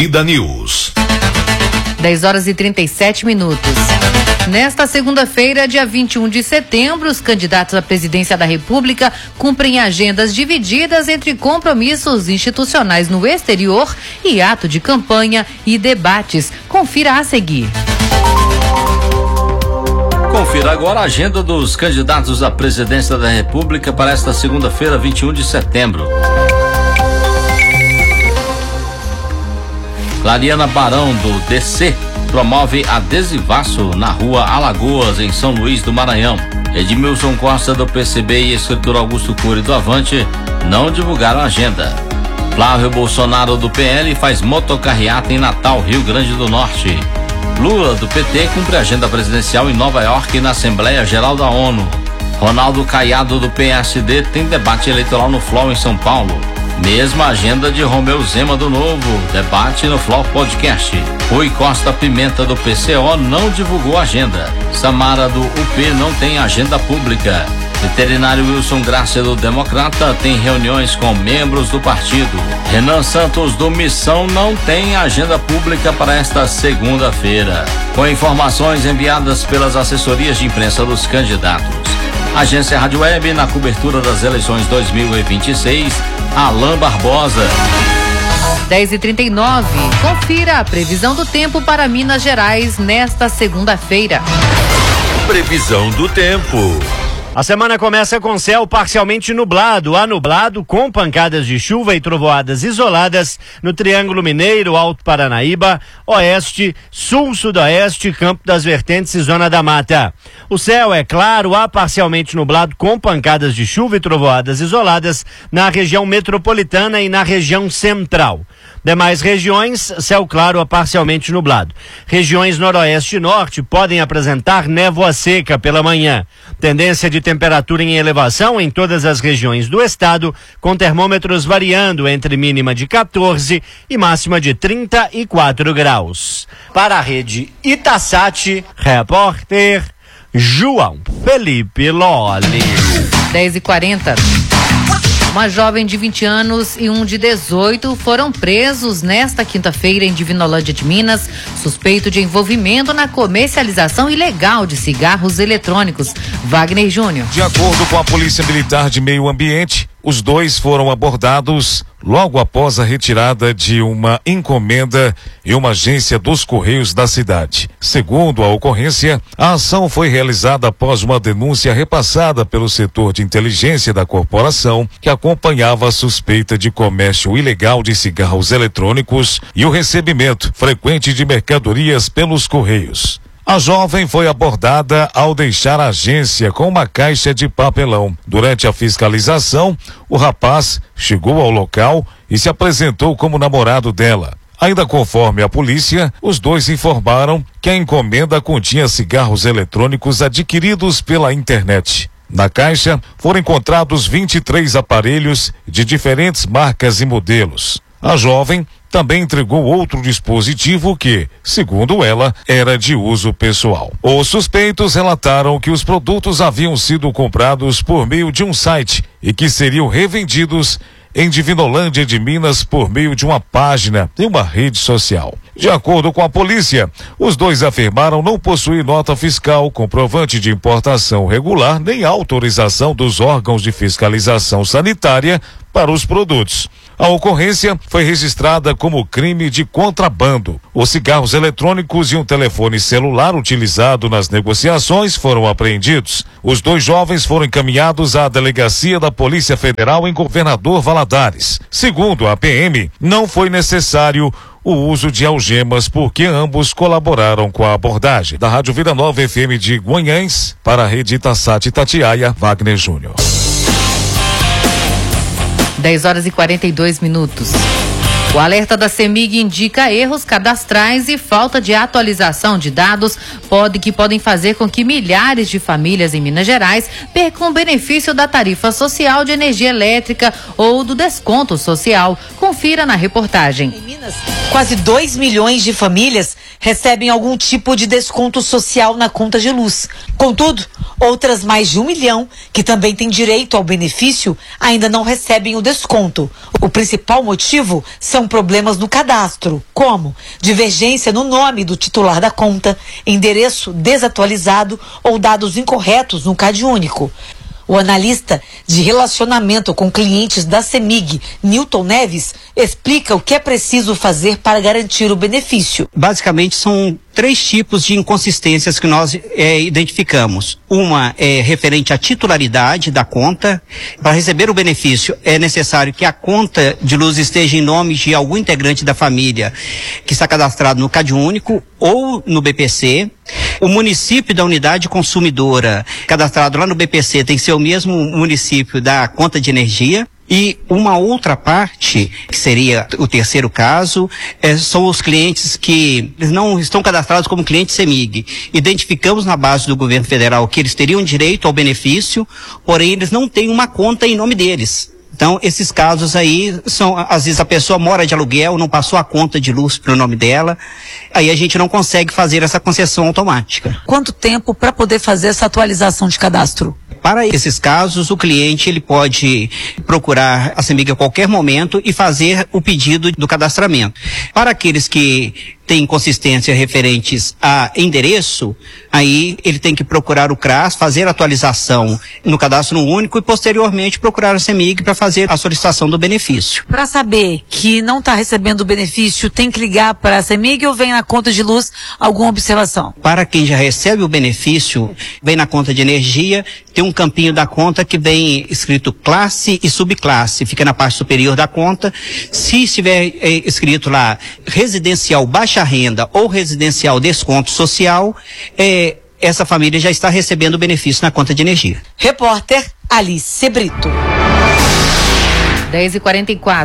Vida News. 10h37. Nesta segunda-feira, dia 21 de setembro, os candidatos à presidência da República cumprem agendas divididas entre compromissos institucionais no exterior e ato de campanha e debates. Confira a seguir. Confira agora a agenda dos candidatos à presidência da República para esta segunda-feira, 21 de setembro. Clariana Barão, do DC, promove adesivaço na rua Alagoas, em São Luís do Maranhão. Edmilson Costa, do PCB, e escritor Augusto Cury, do Avante, não divulgaram a agenda. Flávio Bolsonaro, do PL, faz motocarreata em Natal, Rio Grande do Norte. Lula, do PT, cumpre a agenda presidencial em Nova York e na Assembleia Geral da ONU. Ronaldo Caiado, do PSD, tem debate eleitoral no FLOW em São Paulo. Mesma agenda de Romeu Zema, do Novo, debate no FLOW Podcast. Rui Costa Pimenta, do PCO, não divulgou a agenda. Samara, do UP, não tem agenda pública. Veterinário Wilson Grácia, do Democrata, tem reuniões com membros do partido. Renan Santos, do Missão, não tem agenda pública para esta segunda-feira. Com informações enviadas pelas assessorias de imprensa dos candidatos. Agência Rádio Web, na cobertura das eleições 2026, Alain Barbosa. 10h39. Confira a previsão do tempo para Minas Gerais nesta segunda-feira. Previsão do tempo. A semana começa com céu parcialmente nublado, anublado, com pancadas de chuva e trovoadas isoladas no Triângulo Mineiro, Alto Paranaíba, Oeste, Sul, Sudoeste, Campo das Vertentes e Zona da Mata. O céu é claro, parcialmente nublado, com pancadas de chuva e trovoadas isoladas na região metropolitana e na região central. Demais regiões, céu claro a parcialmente nublado. Regiões noroeste e norte podem apresentar névoa seca pela manhã. Tendência de temperatura em elevação em todas as regiões do estado, com termômetros variando entre mínima de 14 e máxima de 34 graus. Para a rede Itasat, repórter João Felipe Lolli. 10h40. Uma jovem de 20 anos e um de 18 foram presos nesta quinta-feira em Divinolândia de Minas, suspeito de envolvimento na comercialização ilegal de cigarros eletrônicos. Wagner Júnior. De acordo com a Polícia Militar de Meio Ambiente, os dois foram abordados logo após a retirada de uma encomenda em uma agência dos Correios da cidade. Segundo a ocorrência, a ação foi realizada após uma denúncia repassada pelo setor de inteligência da corporação, que acompanhava a suspeita de comércio ilegal de cigarros eletrônicos e o recebimento frequente de mercadorias pelos Correios. A jovem foi abordada ao deixar a agência com uma caixa de papelão. Durante a fiscalização, o rapaz chegou ao local e se apresentou como namorado dela. Ainda conforme a polícia, os dois informaram que a encomenda continha cigarros eletrônicos adquiridos pela internet. Na caixa foram encontrados 23 aparelhos de diferentes marcas e modelos. A jovem também entregou outro dispositivo que, segundo ela, era de uso pessoal. Os suspeitos relataram que os produtos haviam sido comprados por meio de um site e que seriam revendidos em Divinolândia de Minas por meio de uma página em uma rede social. De acordo com a polícia, os dois afirmaram não possuir nota fiscal, comprovante de importação regular, nem autorização dos órgãos de fiscalização sanitária para os produtos. A ocorrência foi registrada como crime de contrabando. Os cigarros eletrônicos e um telefone celular utilizado nas negociações foram apreendidos. Os dois jovens foram encaminhados à delegacia da Polícia Federal em Governador Valadares. Segundo a PM, não foi necessário o uso de algemas porque ambos colaboraram com a abordagem. Da Rádio Vida Nova FM de Guanhães, para a rede Itasat Itatiaia, Wagner Júnior. 10h42. O alerta da CEMIG indica erros cadastrais e falta de atualização de dados que podem fazer com que milhares de famílias em Minas Gerais percam o benefício da tarifa social de energia elétrica ou do desconto social. Confira na reportagem. Em Minas, quase 2 milhões de famílias recebem algum tipo de desconto social na conta de luz. Contudo, outras mais de 1 milhão, que também têm direito ao benefício, ainda não recebem o desconto. O principal motivo são problemas no cadastro, como divergência no nome do titular da conta, endereço desatualizado ou dados incorretos no CadÚnico. O analista de relacionamento com clientes da CEMIG, Newton Neves, explica o que é preciso fazer para garantir o benefício. Basicamente, são 3 tipos de inconsistências que nós identificamos. Uma é referente à titularidade da conta. Para receber o benefício, é necessário que a conta de luz esteja em nome de algum integrante da família que está cadastrado no CadÚnico ou no BPC. O município da unidade consumidora cadastrado lá no BPC tem que ser o mesmo município da conta de energia. E uma outra parte, que seria o terceiro caso, são os clientes que não estão cadastrados como cliente CEMIG. Identificamos na base do governo federal que eles teriam direito ao benefício, porém eles não têm uma conta em nome deles. Então, esses casos aí são, às vezes a pessoa mora de aluguel, não passou a conta de luz para o nome dela, aí a gente não consegue fazer essa concessão automática. Quanto tempo para poder fazer essa atualização de cadastro? Para esses casos, o cliente ele pode procurar a CEMIG a qualquer momento e fazer o pedido do cadastramento. Para aqueles que têm inconsistência referentes a endereço, aí ele tem que procurar o CRAS, fazer a atualização no cadastro único e posteriormente procurar a CEMIG para fazer a solicitação do benefício. Para saber que não está recebendo o benefício, tem que ligar para a CEMIG ou vem na conta de luz alguma observação? Para quem já recebe o benefício, vem na conta de energia, tem um campinho da conta que vem escrito classe e subclasse, fica na parte superior da conta. Se estiver escrito lá residencial baixa renda ou residencial desconto social, essa família já está recebendo o benefício na conta de energia. Repórter Alice Brito. 10h44.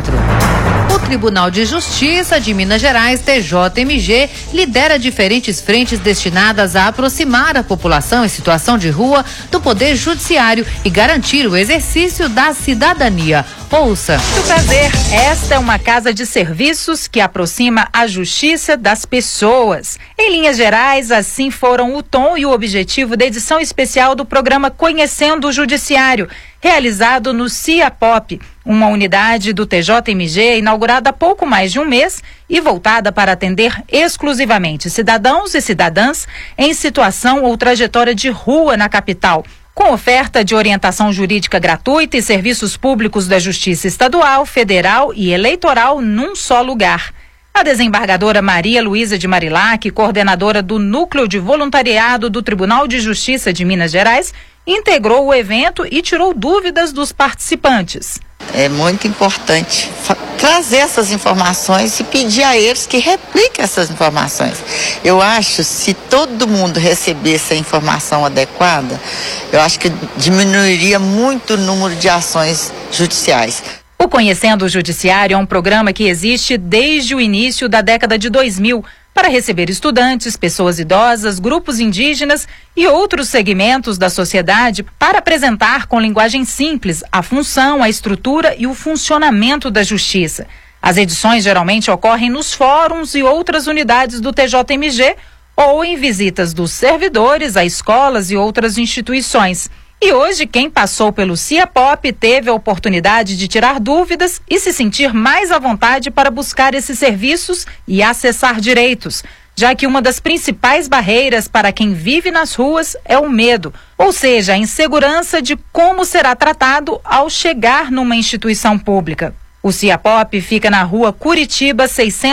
O Tribunal de Justiça de Minas Gerais, TJMG, lidera diferentes frentes destinadas a aproximar a população em situação de rua do Poder Judiciário e garantir o exercício da cidadania. Ouça. Muito prazer. Esta é uma casa de serviços que aproxima a justiça das pessoas. Em linhas gerais, assim foram o tom e o objetivo da edição especial do programa Conhecendo o Judiciário, realizado no CIAPOP, uma unidade do TJMG inaugurada há pouco mais de um mês e voltada para atender exclusivamente cidadãos e cidadãs em situação ou trajetória de rua na capital, com oferta de orientação jurídica gratuita e serviços públicos da Justiça Estadual, Federal e Eleitoral num só lugar. A desembargadora Maria Luísa de Marilac, coordenadora do Núcleo de Voluntariado do Tribunal de Justiça de Minas Gerais, integrou o evento e tirou dúvidas dos participantes. É muito importante trazer essas informações e pedir a eles que repliquem essas informações. Eu acho, se todo mundo recebesse a informação adequada, eu acho que diminuiria muito o número de ações judiciais. O Conhecendo o Judiciário é um programa que existe desde o início da década de 2000, para receber estudantes, pessoas idosas, grupos indígenas e outros segmentos da sociedade para apresentar com linguagem simples a função, a estrutura e o funcionamento da justiça. As edições geralmente ocorrem nos fóruns e outras unidades do TJMG ou em visitas dos servidores a escolas e outras instituições. E hoje, quem passou pelo CIAPOP teve a oportunidade de tirar dúvidas e se sentir mais à vontade para buscar esses serviços e acessar direitos, já que uma das principais barreiras para quem vive nas ruas é o medo, ou seja, a insegurança de como será tratado ao chegar numa instituição pública. O CIAPOP fica na rua Curitiba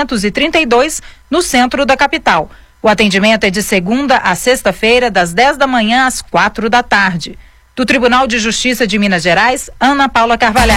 632, no centro da capital. O atendimento é de segunda a sexta-feira, das 10 da manhã às 4 da tarde. Do Tribunal de Justiça de Minas Gerais, Ana Paula Carvalhais.